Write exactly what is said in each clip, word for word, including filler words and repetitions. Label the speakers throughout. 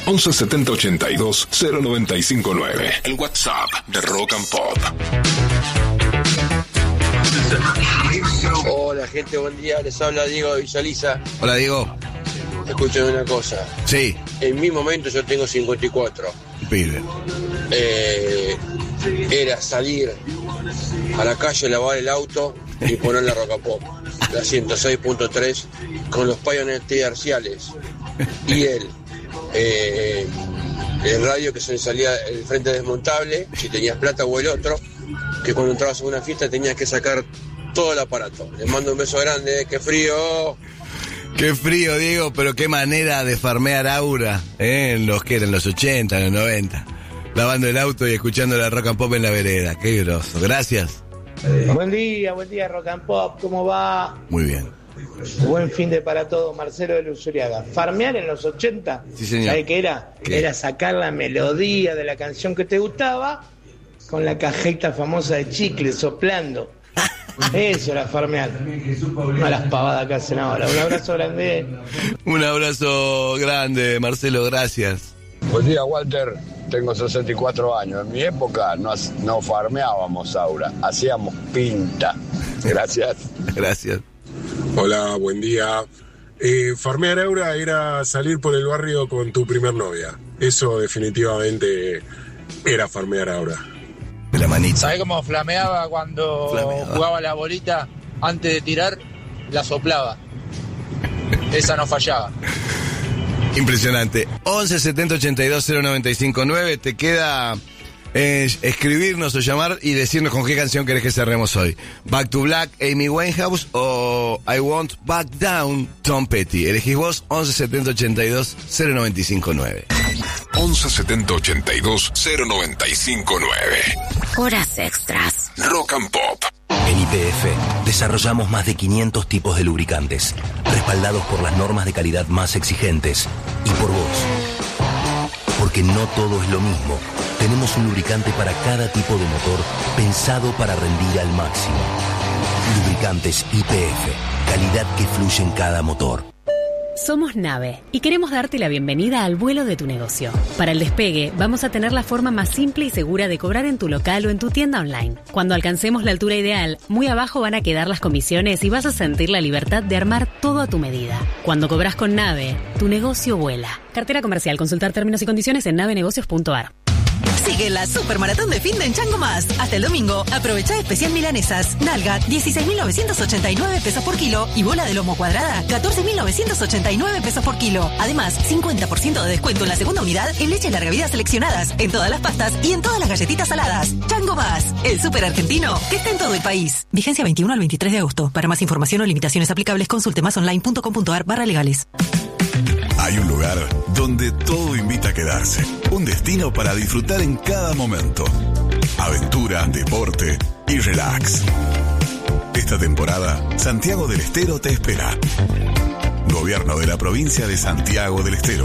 Speaker 1: once setenta ochenta y dos cero noventa y cinco nueve. El WhatsApp de Rock and Pop.
Speaker 2: Hola gente, buen día, les habla Diego de Visualiza.
Speaker 3: Hola Diego.
Speaker 2: Escuchen una cosa.
Speaker 3: Sí.
Speaker 2: En mi momento yo tengo cincuenta y cuatro.
Speaker 3: Pide.
Speaker 2: Eh, era salir a la calle, lavar el auto y poner la Rock and Pop, la ciento seis punto tres, con los Pioneer terciales y el, eh, el radio que se le salía el frente desmontable, si tenías plata, o el otro, que cuando entrabas a una fiesta tenías que sacar todo el aparato. Les mando un beso grande, ¡qué frío!
Speaker 3: Qué frío, Diego, pero qué manera de farmear aura, ¿eh? En los que eran los ochenta, los noventa. Lavando el auto y escuchando la Rock and Pop en la vereda. Qué groso. Gracias.
Speaker 4: Buen día, buen día Rock and Pop, ¿cómo va?
Speaker 3: Muy bien.
Speaker 4: Buen fin de para todos, Marcelo de Luzuriaga. Farmear en los ochenta,
Speaker 3: sí, señor.
Speaker 4: ¿Sabes qué era?
Speaker 3: ¿Qué?
Speaker 4: Era sacar la melodía de la canción que te gustaba con la cajeta famosa de chicle, soplando. Eso era farmear. No las pavadas que hacen ahora. Un abrazo grande.
Speaker 3: Un abrazo grande, Marcelo, gracias.
Speaker 5: Buen día, Walter. Tengo sesenta y cuatro años. En mi época no, no farmeábamos aura, hacíamos pinta. Gracias.
Speaker 3: Gracias.
Speaker 6: Hola, buen día. Eh, farmear aura era salir por el barrio con tu primer novia. Eso definitivamente era farmear aura.
Speaker 3: De la manita.
Speaker 7: ¿Sabés cómo flameaba cuando
Speaker 3: Flameaba.
Speaker 7: jugaba la bolita? Antes de tirar, la soplaba. Esa no fallaba.
Speaker 3: Impresionante. once setenta ochenta y dos cero noventa y cinco nueve. Te queda eh, escribirnos o llamar y decirnos con qué canción querés que cerremos hoy. Back to Black, Amy Winehouse, o I Want Back Down, Tom Petty. Elegís vos. once setenta ochenta y dos cero noventa y cinco nueve.
Speaker 1: once setenta ochenta y dos cero noventa y cinco nueve.
Speaker 8: Horas extras.
Speaker 1: Rock and Pop.
Speaker 9: En Y P F desarrollamos más de quinientos tipos de lubricantes, respaldados por las normas de calidad más exigentes y por vos. Porque no todo es lo mismo. Tenemos un lubricante para cada tipo de motor pensado para rendir al máximo. Lubricantes Y P F, calidad que fluye en cada motor.
Speaker 8: Somos Nave y queremos darte la bienvenida al vuelo de tu negocio. Para el despegue, vamos a tener la forma más simple y segura de cobrar en tu local o en tu tienda online. Cuando alcancemos la altura ideal, muy abajo van a quedar las comisiones y vas a sentir la libertad de armar todo a tu medida. Cuando cobras con Nave, tu negocio vuela. Cartera comercial. Consultar términos y condiciones en navenegocios punto ar.
Speaker 10: Sigue la supermaratón de fin de en Chango Más. Hasta el domingo, aprovecha especial milanesas. Nalga, dieciséis mil novecientos ochenta y nueve pesos por kilo. Y bola de lomo cuadrada, catorce mil novecientos ochenta y nueve pesos por kilo. Además, cincuenta por ciento de descuento en la segunda unidad en leche larga vida seleccionadas, en todas las pastas y en todas las galletitas saladas. Chango Más, el súper argentino que está en todo el país. Vigencia veintiuno al veintitrés de agosto. Para más información o limitaciones aplicables, consulte masonline punto com punto ar barra legales.
Speaker 11: Hay un lugar donde todo invita a quedarse. Un destino para disfrutar en cada momento. Aventura, deporte y relax. Esta temporada, Santiago del Estero te espera. Gobierno de la provincia de Santiago del Estero.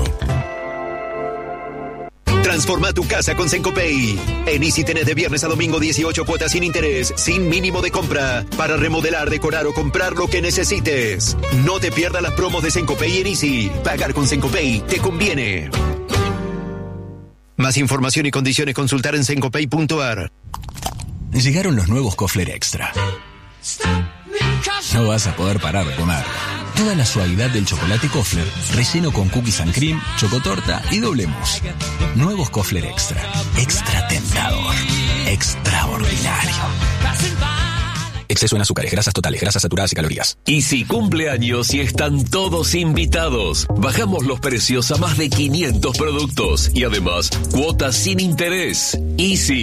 Speaker 12: Transforma tu casa con Sencopay. En Easy tenés de viernes a domingo dieciocho cuotas sin interés, sin mínimo de compra, para remodelar, decorar o comprar lo que necesites. No te pierdas las promos de Sencopay en Easy. Pagar con Sencopay te conviene. Más información y condiciones consultar en sencopay punto ar.
Speaker 13: Llegaron los nuevos Kofler Extra. No vas a poder parar de comer. Toda la suavidad del chocolate Kofler, relleno con cookies and cream, chocotorta y doble mousse. Nuevos Kofler Extra. Extra tentador. Extraordinario. Exceso en azúcares, grasas totales, grasas saturadas y calorías.
Speaker 14: Y si cumple años y están todos invitados, bajamos los precios a más de quinientos productos y además cuotas sin interés. Easy.